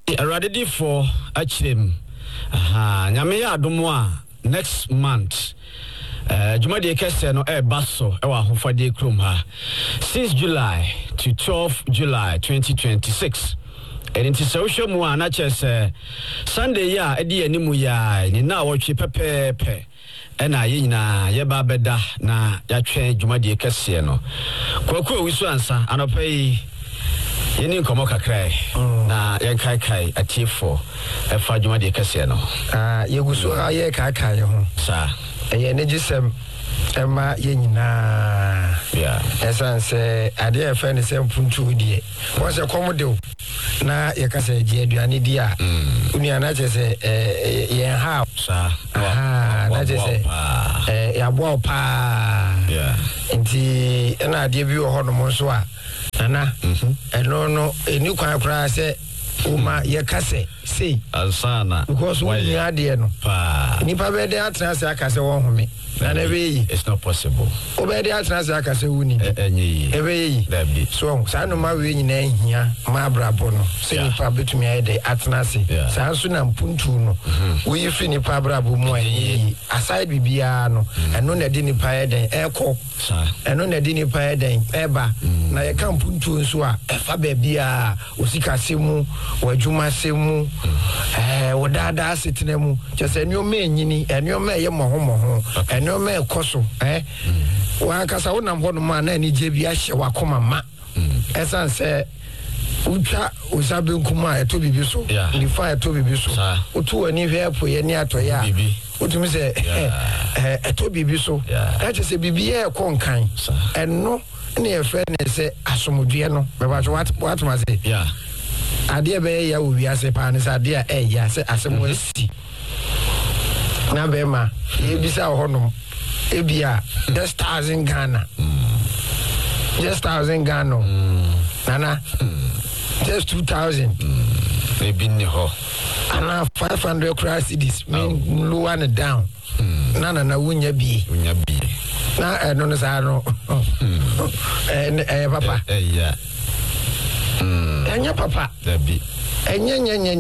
Ready for Achim. Nyame ya adomo next month. Jumadi ekese no basso ewa hofade krom ha 6 July to 12 July 2026. And into social mu na chese Sunday ya edi animu ya ni na wotwe pepepe. Ena ye nyina ye ba beda na ya twen jumadi ekese no. Kwaku wisu ansa anopai yeni nkomo kakrai na yenkai kai atifo efa jumadi ekese no. Yegusu aye kai ho. Sa eye ne gisem ema yenyina esanse ade efa ne sem puntu die wo se komodo na ye kasa je aduane di a uni ana je se yen ha sa na je se ya bo pa nti na ade bi wo hono mo so a ana eno no eni kwan kra se uma ye kase sei ansana because we ya de no pa ni pa be de atrase akase wo home na never it's not possible obedi atrase akase wuni enyi ebe so sa no ma we nyina hia ma brabo no se ni pa betumi ayede atrase sa so na mpuntu no we fi ni pa brabo mu ayi aside bibia no eno na de ni pa ayede eko eno na de ni pa ayede eba na ye kan mpuntu nso a efa ba bia osika semu wadwuma semu wodada asetena mu kyese enyo enyini enyo ye moho enyo me ekoso wa kasa wonam ho no ma na ni je bia hye wakoma ma esanse utwa osabe nkuma eto bibi so ni fa eto bibi so otu ani hwe apo ye ni atoya otumi se eto bibi so kyese bibi e konkan enno na ye fe ne se asomdue no be ba what ma say ade be ya owi ase pa ne sa ade a ya se asemo si na be ma e bisa honom ebia just 1,000 Ghana just 1,000 Ghana nana just 2,000 maybe ni ho ana 500 cedis mean low and down na wunya bi na no no sa no papa yeah enya papa dabi enya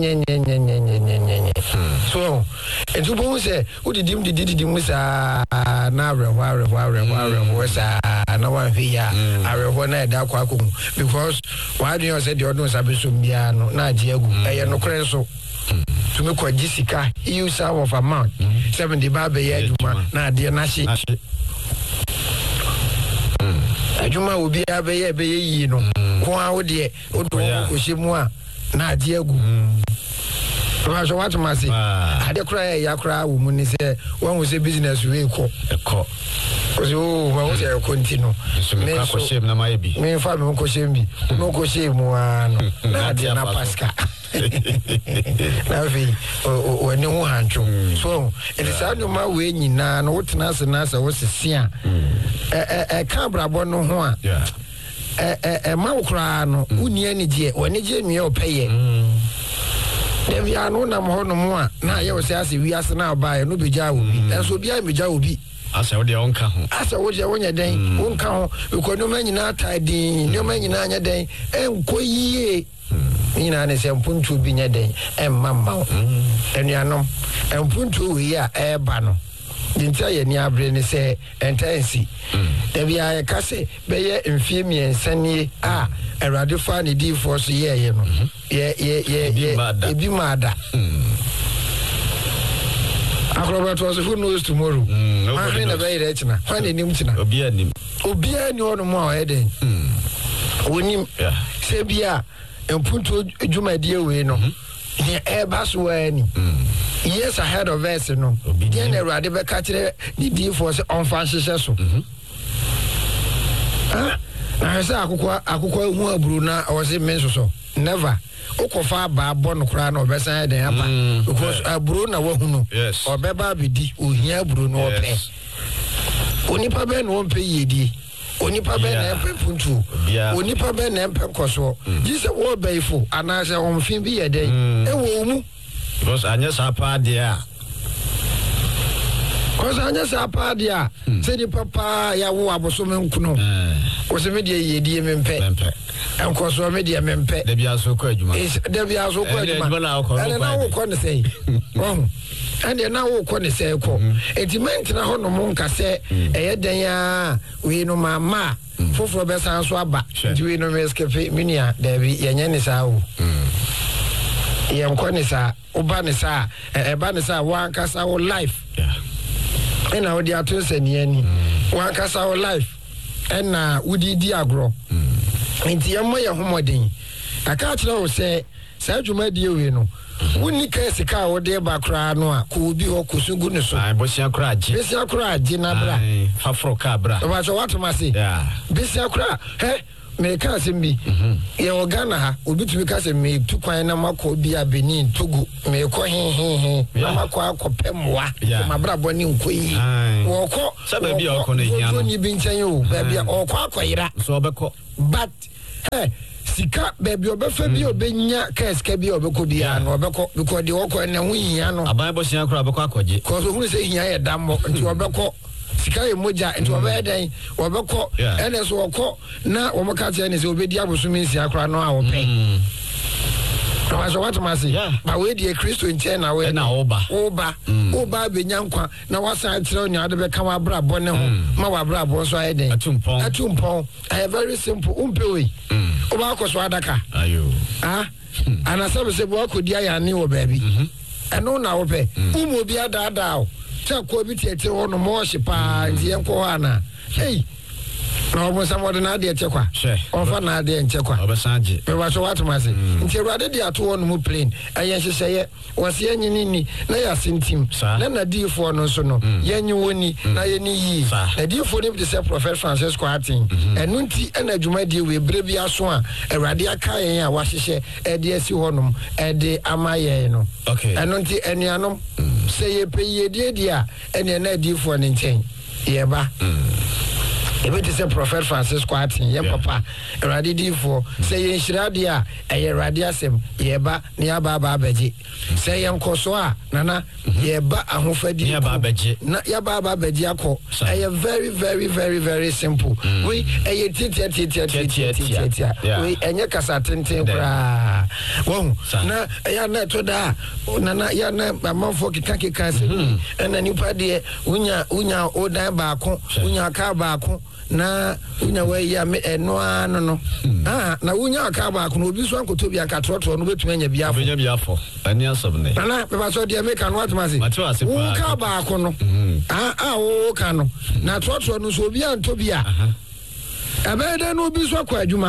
so entubo se udidim sa na arehwa sa na wan hia arehwa na eda kwa akom because why do you say the odun sabeso bia no na age agu eye no kre so to me kwa jisika you serve of amount 70 ba ya aduma na ade na hye aduma obi abeye yi no ko a wo de odo ko shemu a na ade agu so what ma say ade kura ya kura wo mu ni se won wo se business we ko so ma say continue me ko shem na mai bi me fa me ko shem bi no ko shemu ano na ade na paska na vi o ni ho hancho so it is adu ma we nyina no wotena se na se wo sesia ka brabo no ho a ma ukra no uni ani je woni je nwe opeye dem ya no na mo no mo a na ye wo se ase wi ase na ba ye no beja obi enso bia meja obi asa wo de onka ho asa wo je wonya den wonka ho ko no manyina atadin no manyina anya den enko yie nyina ne se mpuntu bi nya den emma enuanom mpuntu wi a eba no dintia ye ni abre ne se entansi da bia ye kase be ye mfie miensanie a erade fa ne di for so ye no ye ebi mada Acrobat was who knows tomorrow. Nobody never reach na. When nim tina. Obi ani ono mo eden. Wonim se bia empunto dwumadie we no. Ye eba so ani. Years ahead of us no. Then erade be ka kire the D force on fanhyehyɛ so. Na hesa akukwa hu aburu na ɔse menso so. Never. Okofa ba bon kra na obesan den aba because aburu na wahunu obeba bidi ohia aburu no ope onipa be no ompe yedi onipa be na empe puntu onipa be na empe koso jise wo beifo anase omfin bi yeden ewo mu because anya sapa dia se di papa ya wo aboso menkuno wo se me de ye die mempe enko so me de mempe da bia so ko adwuma da bia so ko adwuma na wo ko ne sei and na wo ko ne sei ko etiment na ho no mo nka se eye dan ya we no mama foforo be san so aba di we no escape minia da bi yenye ne sa wo yem ko ne sa oba ne sa eba ne sa wan kasa wo life ena wo di ato se ne ani wan kasa wo life ena wudi di agro nti yem ye homodin aka kire wo se sa adwuma die we no woni ka sika wo de ba kra no a ko bi ho kusugu ne so bosia kra agi na bra fafro ka bra o ba so what masi bosia kra me ka se mbi ye ogana ha obi tumi ka se me tu kwan na mako bi a Benin Togo me ko na mako akopemwa ma bra boni nkoyi wo ko sabe bi o ko na hia no ni bi nchen yo ba bia o ko akoyira so obeko but sika baby obefa bi obenya keska bi obeko bia no obeko because de woko na hu hia no aban bosia kra obeko akoje cause hu se hia ye dammo nti obeko sika ye moja nti obedan obeko ene so woko na wo maka tie ne se obedi abosumi nsia kra no a wo pe so what masi ba we die Kristo nche na we na oba benya nkwa na wasa kire ni ade be ka wa bra bone ho ma wa bra bon so ayeden atumpon I very simple umpe we oba akoso adaka ayo ana sabe se bo akodi ayane wo baabi eno na wo pe umo bi adada o cha ko bi tete ho no mo hye pa nti enko ana no mo samode na de chekwa ofa na de nchekwa obasaje me wa so what mase nti ruade de ato no mu plane ayen hyehye wose anyinini na ya sentim na difo no so no yenyi woni na yeni yi na difo ne bi se Prophet Francisco atin enu nti na adwuma de we bre bi aso a ruade aka yen a wahyehe e de asi honom e de amaye no enu nti enuanom se ye peye de a ene na difo ne nchen yeba ebe te se Prophet Francisco atin ye papa erade difo se ye nhirade a eye erade asem ye ba ne aba abaje se ye nkoso a nana ye ba ahofadi ne aba abaje na ye ba abaje akọ eye very very very very simple we eye titia we enye kasa tenten kra won na ya na to da nana ya na amanfo kika se na nipa de unya odan ba ko unya ka ba ko na unya we ya me eno no na unya aka ba ko no obi so ankoto bi aka trotro no betuma nya biafo ani asabne na be ba so de make no atmasi u ka ba ko no o ka no na trotro no so obi anto bia abeda no obi so akwa adwuma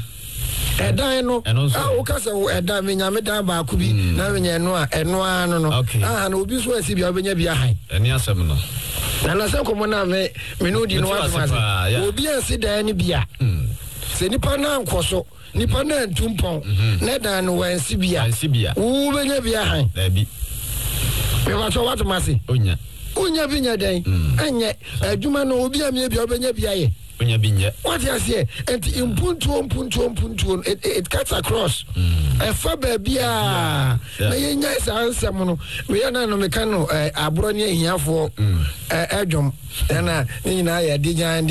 edan no o ka se edan me nya me dan ba ko bi na me nya eno no na obi so asi bia obenya bia han ani asabno na se ko mona me no di no atmasi obi ansi dan ni bia se nipa na nkoso nipa na ntumpon na dan no wansi bia wo benya bia han da bi me ba so watmasi onya binya dan anye adwuma no obi amie bia obenya bia ye onya binya what you say and impuntu it cuts across fa bia na yenya sansem no we na no meka no abro ne ahiafo adwom na nyina ya dijan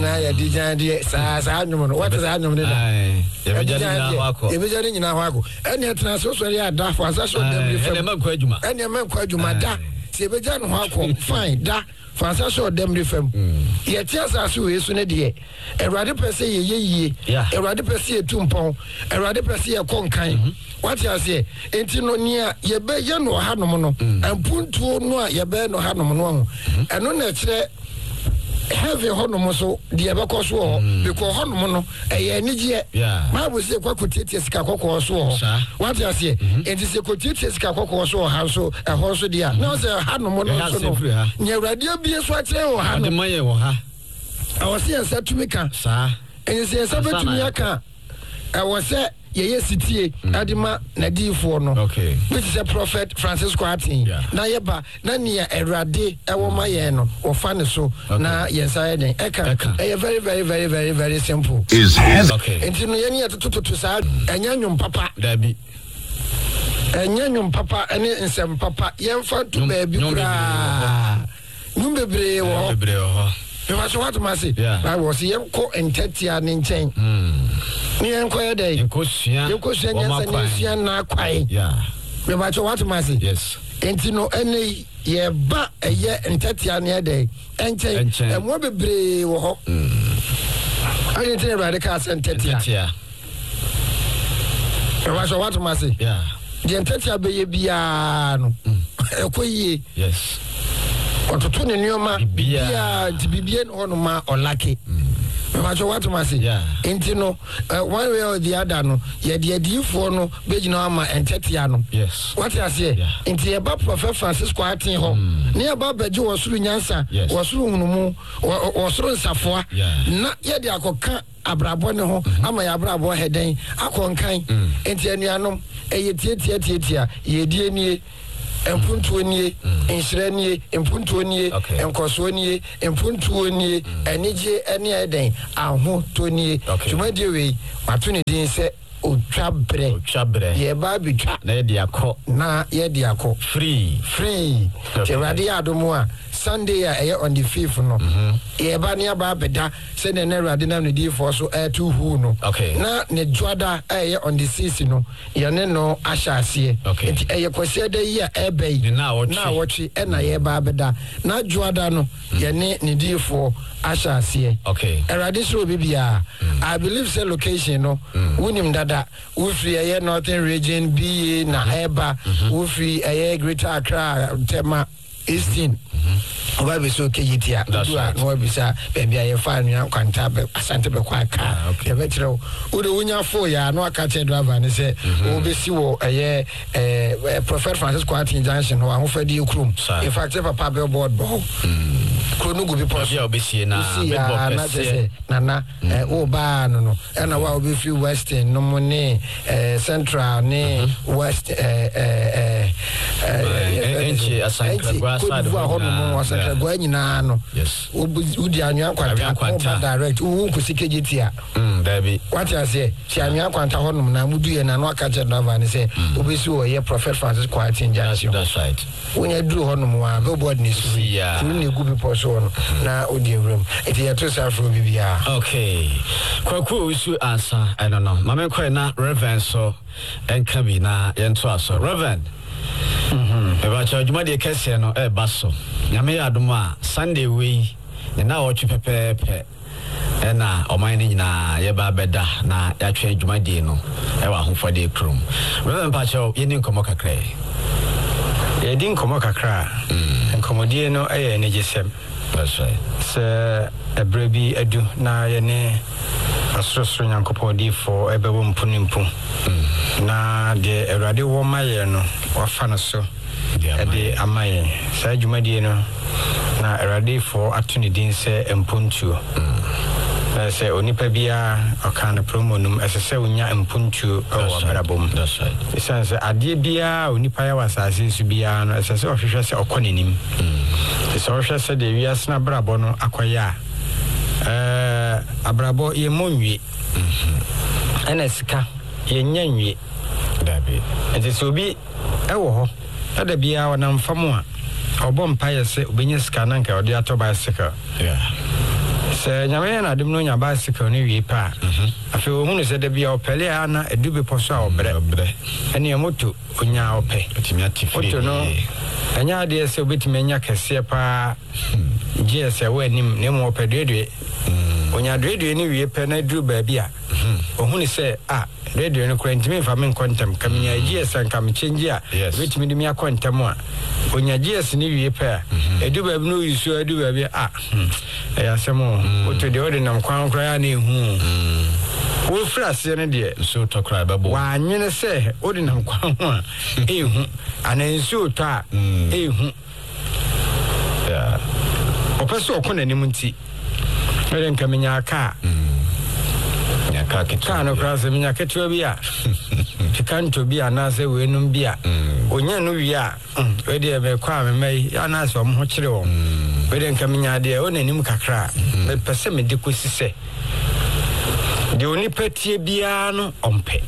de sa anwom no what is anwom ne da ye beja ni nyina hwako ene tena so ya da for asasho dem refem ene man kwa adwuma da se beja no hwako fine da fansa so dem refem ye tiasa so we so ne de erade pese ye erade pese ye tumpon erade pese ye konkan what you say enti no nia ye be ye no hanom no ampuntuo no a ye be no hanom no eno na kire heavy honom so de be ko so because honom no eye nigye ma bo se kwa kotieti sika kokko so what you say enti se kotieti sika kokko so ha so e ho so dia na se hanom no so no nya radio bie so akire wo ha de maye wo ha awose ya satumika enye se sabetumi aka awose ye sitie adima na difo no which is a Prophet Francisco atin na yeba na nia erade ewo maye no wo fa ne so na yensa den eka very very very very very simple is enti no ye nia tututu sa enya nwom papa dabi enya nwom papa ene nsem papa yemfa to baabi kura nwom bebre wo was what must say. I was here co and tetia and chain. Near inquire day. You could see na quite. Yeah. But what must say? Yes. And you know any ye ba a year and tetia near day. And chain and what be brave. I didn't tell about the cast and tetia. Was what must say? Yeah. The tetia be biano. Yes. Watoto ne nyoma bia tibibie no ma olake what must say enti no one way or the other no ye de adifo no begina ama entetia no yes what you say enti e ba Prophet Francisco atin ho ne e ba beje wosuru nyansa wosuru hunumu wosuru nsafoa na ye de akoka abrabo ne ho ama ya abrabo heden akonkan enti anuanom eye tietia ye die nie empuntuonie insranie empuntuonie enkosonie empuntuonie enije ene eden aho tonie tumade we matune din se otwabre ye ba bitwa na ye de akọ free tewade adomo a Sunday on the 5th no ye ba ne aba beda se ne Awurade na no di for so to hu no na ne dwada on the 6th no ye ne no ahyase enti ye kwase da yi a ebei na wochi na ye ba beda na dwada no ye ne di for ahyase Awurade so bibia I believe say location no wunim dada we free ye northern region be na eba we free Greater Accra Tema 18 Oba be so keyitia no be sa baby aye fa nwa kwanta be asante be kwa ka e be kire wo de wonya fo ya no aka che driver ne se wo be si wo Prophet Francisco Atin Junction ho ahofadi ekrum in fact papa billboard bo krono go be post ya obesie na na se nana o ba no na wa obe free western no mo ne central ne west enchi asanka gwasa gwanyina no yes udi anwa kwanta direct wo kusike gitia baby what you say si anwa kwanta honum na mudu ye na no aka che driver ne say obesi wo ye Prophet Francis Quatin Junction that's right wonya duru honum wa billboard ni su ya ni gubi poso no na odi room eti ya to safro bibia okay kwaku wisu answer I don't know mama kwen na Reverend so enka bi na yento aso Reverend eba cha juma de kese no baso nyame ya adom a Sunday we na wo twe pepepe na oman ni nyina ye ba beda na ya twe juma de no wa hofade krom Reverend Pacho ye ni nkomo kakra ye din nkomo kakra nkomodie no ne jesem that's right se ebrebi edu na ye ne asosoro nyankopon di for ebebo mpunimpu na de Awurade wo maye no wafa no so de amaye sa dwumadie no na Awurade for atuni din se empuntuo se onipa bia akana promonum esese unya empuntuo o abrabom that's right isanse ade bia onipa ya wasase su bia no esese ohwehwe se okonenim se ohwehwe se de wiasna brabo no akoya abrabo ye monwie ena sika ye nyanwie dabe enti so bi ewo ho ada bia wana mfamo a obom paye se obenye sika na nka ode ato bicycle se nyame na dem no nya bicycle no wie pa afi wo hunu se da bia opele ana edube poso a obre ene moto onya ope otimi atifiri no anya de se obetimi anya kese pa GS awanim ne mo opedwe onya dredwe ni wie pe na dru ba bia ohunu se radio no kwantimi fa men kontem kamnya GS anka me change a betimi de me akontem a onya GS ni wie pe edu ba no yisu edu ba bia ya semo oto de ode nam kwan kra na ehu wo frase ne de so to kra babo wa nyene se ode nam kwan ho a ehu anansu to a ehu ya opeso okona ni munti ere nka menya aka ya ka kitu no krase menya ketu bia tikanto bia na se wenum bia onya no wi a we de be kwa me mai ya na so mo ho kire wo we de nka menya de onanim kakra me pese me de kosise de oni patie bia no ompe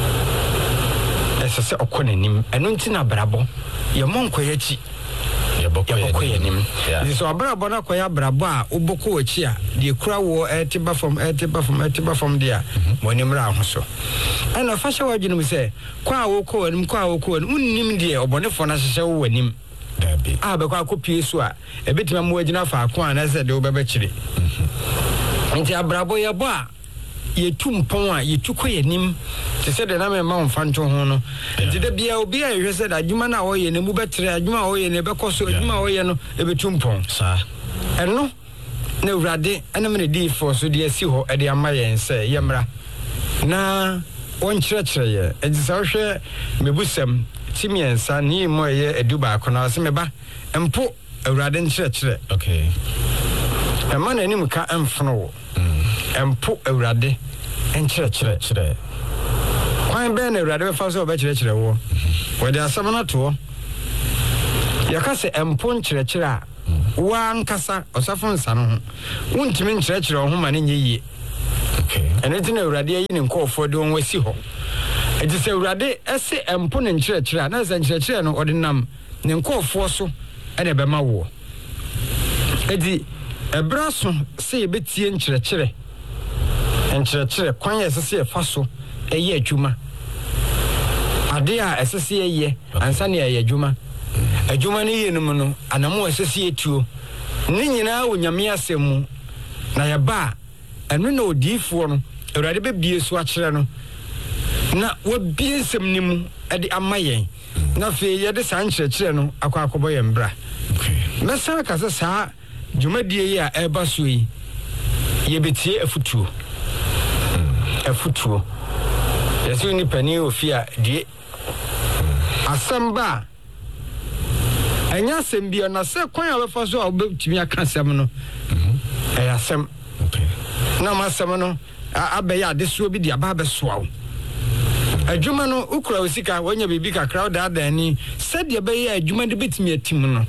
esese okonanim eno nti na brabo ye monko yachi yɛbɔkɔ yɛnim nti sɛ ɔbrabɔ no akɔyɛ abrabɔ a wobɔkɔ akyi a deɛ kura wɔ ɛteba fam deɛ a wɔnim ra ho so ɛna fa hyɛ w'adwene mu sɛ kɔ a wokɔ w'anim wonnim deɛ ɔbɔnefoɔ no ahyehyɛ wo w'anim a bɛkɔ akɔpie so a ɛbɛtumi ama wagyina faako a na sɛ de wobɛbɛkyere nti abrabɔ yɛbɔ a yɛtu mpɔn a yɛtu kɔ yɛnim te sɛ de na mɛma wo mfa nto ho no nti da bia obi a yɛhwɛ sɛ da adwuma no a wɔyɛ no mu bɛtrɛ adwuma a wɔyɛ no ɛbɛkɔ so adwuma a wɔyɛ no ɛbɛtu mpɔn ɛno na awurade ɛnam ne diifoɔ so de asi hɔ ɛde ama yɛn sɛ yɛmmra na wɔnkyerɛkyerɛ yɛ ɛnti sɛ wohwɛ mebusɛm ti mmiɛnsa ne yi mu ɛyɛ adu baako na ɔsɛ meba mpo awurade nkyerɛkyerɛ ɛma n'anim ka ɛmfono wo mpo awurade nkyerɛkyerɛ kwan bɛn na awurade bɛfa so ɔbɛkyerɛkyerɛ wo wɔde asɛm no to yɛka sɛ mpo nkyerɛkyerɛ a woa nkasa ɔsafo nsa no ho wontumi nkyerɛkyerɛ wo ho ma ne nyɛ yie ɛno nti na awurade ayi ne nkɔɔfoɔ de wɔn wasi hɔ ɛti sɛ awurade ɛse mpo ne nkyerɛkyerɛ a na sɛ nkyerɛkyerɛ no ɔde nam ne nkɔɔfoɔ so ɛna ɛbɛma woɔ ɛti ɛberɛ so sɛ yɛbɛtie nkyerɛkyerɛ kwan yɛ ɛsɛ sɛ yɛfa so ɛyɛ adwuma ade a ɛsɛ sɛ yɛyɛ ansa ne yɛyɛ adwuma no yɛ no mu no anamo ɛsɛ sɛ yɛtuo ne nyinaa wɔ nyame asɛm mu na yɛba a ɛno na odiifoɔ no awurade bɛbie so akyerɛ no na wabie nsɛm no mu ɛde ama yɛn na afei yɛde saa nkyerɛkyerɛ no akɔbɔ yɛn bra mɛsan ka sɛ saa dwumadie yi a ɛba so yi yɛbɛtie afutuo yɛsɛ nipa ni ofi a die asɛm ba ɛnyɛ asɛm bi na sɛ kwan a wɔbɛfa so a wɔbɛtumi aka asɛm no ɛyɛ asɛm na ma asɛm no abɛyɛ adesoɔ bi de aba abɛsoa wo adwuma no wokura wo sika wɔanya biribi kakra wodaadaa ni sɛdeɛ ɛbɛyɛ adwuma de bɛtumi atim no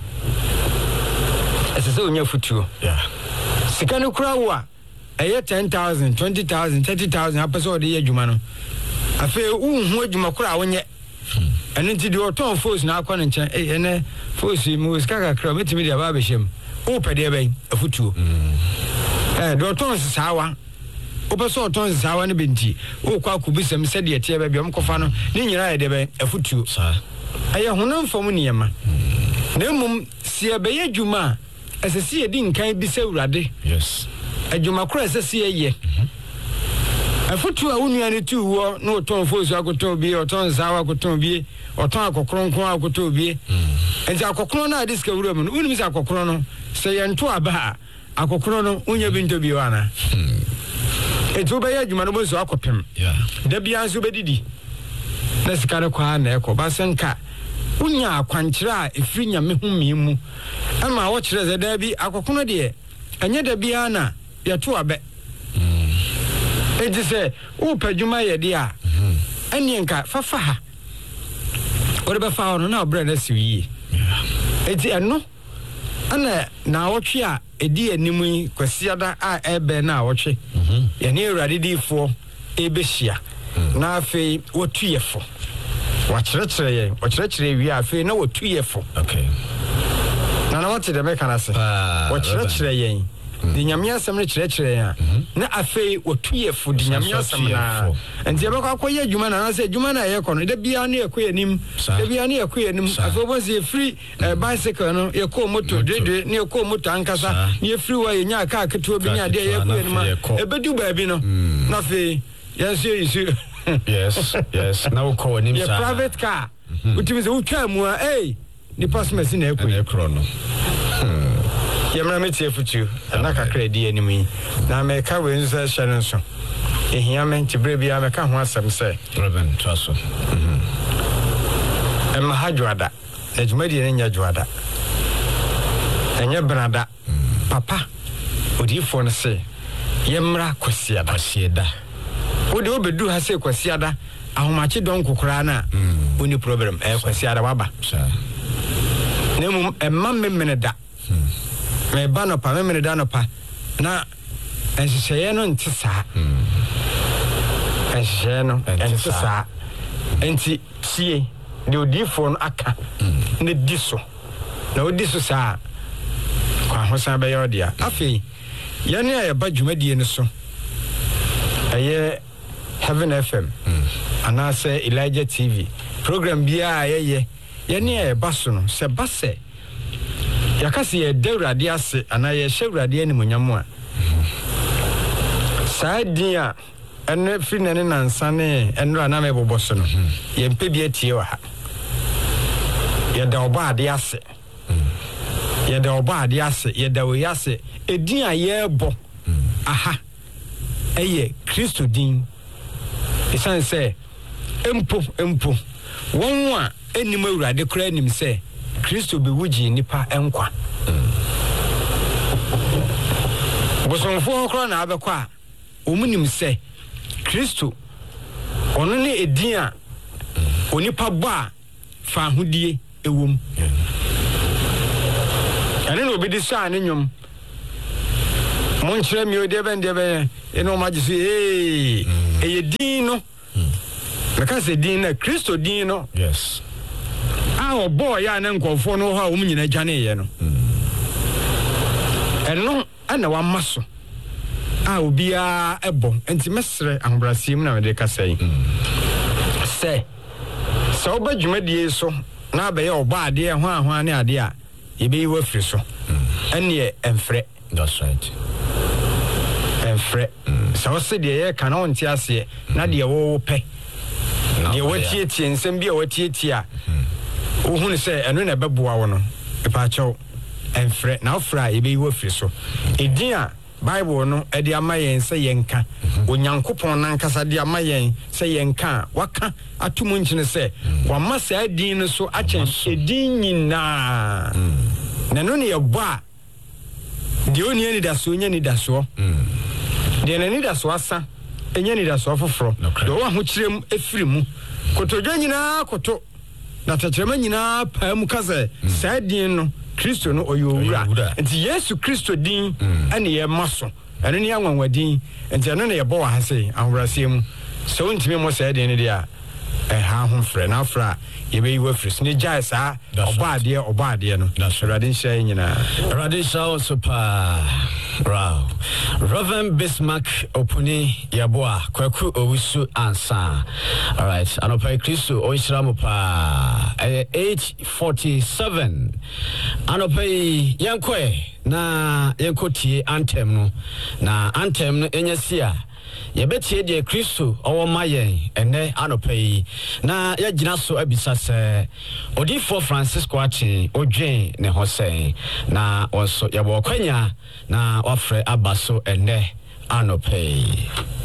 ɛsɛ sɛ wonya afutuo sika no kura wo a ɛyɛ 10,000 20,000 30,000 apɛ sɛ ɔde yɛ adwuma no afei wonhu adwuma kora a wonyɛ ɛno nti deɛ ɔtɔn fos na akɔ ne nkyɛn ɛnɛ fos mu sika kakra mɛtumi de aba abɛhyɛ mu wopɛ deɛ bɛn afutuo deɛ ɔtɔn sesaawa wopɛ sɛ ɔtɔn sesaawa no bɛnti wokɔ akɔbisɛm sɛdeɛ teɛ bɛbi ɔmkɔfa no ne nyinaa yɛ deɛ bɛn afutuo ɛyɛ honam fam nneɛma na mmom si ɛbɛyɛ adwuma a ɛsɛ sɛ yɛdi nkan bi sɛ awurade adwuma kora ɛsɛ sɛ yɛyɛ afutuo a wo nua ne tu wɔ na ɔtɔn fosu akɔtɔn bi ɔtɔn nsawa akɔtɔn bi ɔtɔn akɔkronkron akɔtɔn bi nti akɔkron no a de sika wura mu no wonim sɛ akɔkron no sɛ yɛnto aba a akɔkron no wonya bi ntɔ bi wɔ ana ɛti wobɛyɛ adwuma no bɔ so akɔpem da biara nso wobɛdidi na sika no kɔa na ɛkɔ ba sɛ nka wonya akwankyerɛ a ɛfiri nyame ho mmii mu ɛma wɔkyerɛ sɛ daa bi akɔkron deɛ ɛnyɛ da biara na yɛto abɛ ɛti sɛ wopɛ adwuma yɛ deɛ a ɛneɛ nka fafa ha wode bɛfa hɔ no na ɔbrɛ no asiw yie ɛti ɛno ɛna naawɔtwe a ɛdi anim yi kwasiada a ɛbɛn na awɔtwe yɛne awurade diifoɔ ɛbɛhyia na afei wɔtu yɛ fo wɔkyerɛkyerɛ yɛn wɔkyerɛkyerɛ wie afei na wɔtu yɛ fo na wɔte dɛ mɛka no ase wɔkyerɛkyerɛ yɛn de nyame asɛm no kyerɛkyerɛ yɛn a na afei wɔtu yɛ fo de nyame asɛm no nti yɛbɛkɔ akɔyɛ adwuma no anasɛ adwuma no a yɛkɔ no da biara ne yɛkɔ yɛnim da biara ne yɛkɔ yɛnim afei wobɔ sɛ yɛfiri bicycle no yɛkɔɔ moto dwedwe ne yɛkɔɔ moto ankasa ne yɛfiri hɔ a yɛnya kaa ketewa bi ne adeɛ yɛkɔ yɛnim a ɛbɛdu baabi no na afei yɛnso yɛsu na wokɔ w'anim saa yɛ private car wotumi sɛ wotwaa mu a nipa somasi na ɛkɔ no yɛmmra metie afutuo ɛna kakra adi anim yi na mɛka wei nso sɛ hyɛ no nso ɛhia me nti berɛ biara mɛka ho asɛm sɛ ɛma ha dwoada adwumadie no nyɛ dwoada ɛnyɛ benada papa odiyifoɔ no sɛ yɛmmra kwasiada wode wobɛdu ha sɛ kwasiada ahomakye dɔn kokoraa no a woni problem ɛyɛ kwasiada waba na mmom ɛma memene da meba nɔpa memene da nɔpa na nhyehyɛeɛ no nte saa nhyehyɛeɛ no nte saa enti tie deɛ odiyifoɔ no aka na di so na odi so saa kwa hosan be yodia afi yene ya ba dwumadie no so eye Heaven FM anase Elijah TV program bia yeye yene ya ba so no se ba se yakase ye dawrade ase ana ye hyewrade animonyam a saa dia ene finene nansane enra na mebobo so no ye mpebi atie wa ha ye da oba ade ase ye da oba ade ase ye da we ase edin a ye bo aha eye Kristo din isan se empo won a enim awurade kura enim se Kristo be wuji nipa enkwa bosonfo kura na abekwa omunim se Kristo ono ne edin a onipa ba fa hodie ewom ane no bi disa ne nyom mon kire mi ode ben de ben eno magisi eye din no meka se din na Kristo din no yes a obo ya na nkofo no ha nyina gwane ye no eno ana wa maso a obia ebo enti mesre ahobrasiem na me de ka sei se so ba dwumadie so na be ye oba ade ho ahwa ne ade a ye be yiwa firi so ene emfre that's right emfre so se de ye kana onti ase na de wo pe de watietie nsem bia watietie a ohunu se eno na beboa wo no epa chaw emfre na ofra ye be yiwa firi so edin a Bible no edi amayen se yenka onyankopon nankasa di amayen se yenka waka atumu nchine se wama se adin no so achen edin nyina na no ne yeboa de oni ani da so nya ni da so de na ni da so asa enya ni da so foforo de wo ho kirem efiri mu kotodwa nyina koto na takyerema nyina pa mu kaze se adin no Kristo no oyowura enti Yesu Kristo din ane ye maso ene ne anwanwadin enti ene ne ye bo wa hase ahorasiem so ntimi mo sa de ne dia ha ho frɛ na fra ye be yiwa fris ne jai sa obaade no radin shey nyina radin shaw super wow Reverend Bismarck opuni yaboa kwaku owusu ansa all right anopai Kristo onhyira mo pa 8:47 anopai yankwe na yankotie anthem no na anthem no enyasia yebetie de Kristo owo mayen ene anopai na yagina so abisa se odifo Francisco achi odwen ne hosen na onso yabo kwanya na wafre abaso ene anopai